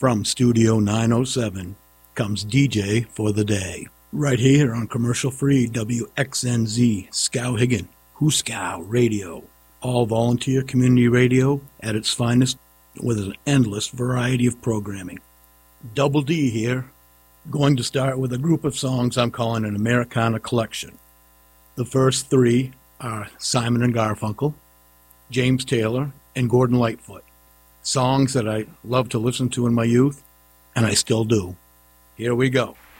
From Studio 907 comes DJ for the Day. Right here on commercial-free WXNZ Skowhegan, Hooskow Radio. All volunteer community radio at its finest with an endless variety of programming. Double D here. Going to start with a group of songs I'm calling an Americana collection. The first three are Simon and Garfunkel, James Taylor, and Gordon Lightfoot. Songs that I loved to listen to in my youth, and I still do. Here we go.